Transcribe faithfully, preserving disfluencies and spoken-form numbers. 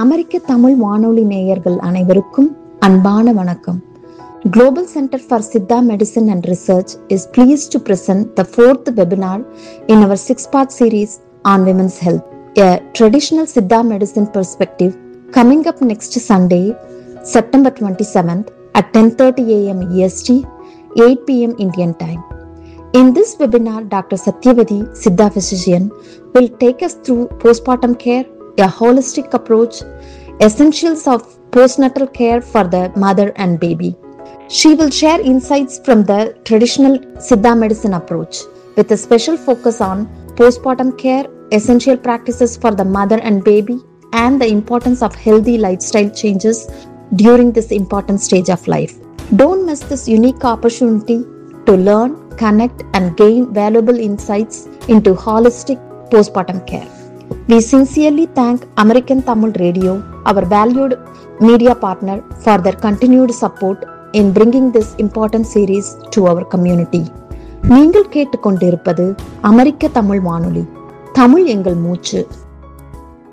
அமெரிக்க தமிழ் வானொலி நேயர்கள் அனைவருக்கும் அன்பான வணக்கம். Global Center for Siddha Medicine and Research is pleased to present the fourth webinar in our six-part series on women's health, a traditional Siddha medicine perspective, coming up next Sunday, September twenty-seventh at ten thirty a m E S T, eight p m Indian time. In this webinar, Doctor Satyavati, Siddha physician, will take us through postpartum care, a holistic approach, essentials of postnatal care for the mother and baby. She will share insights from the traditional Siddha medicine approach with a special focus on postpartum care, essential practices for the mother and baby, and the importance of healthy lifestyle changes during this important stage of life. Don't miss this unique opportunity to learn, connect, and gain valuable insights into holistic postpartum care. We sincerely thank American Tamil Radio, our valued media partner, for their continued support in bringing this important series to our community. நீங்கள் கேட்டுக்கொண்டிருப்பது அமெரிக்க தமிழ் வானொலி. தமிழ் எங்கள் மூச்சு.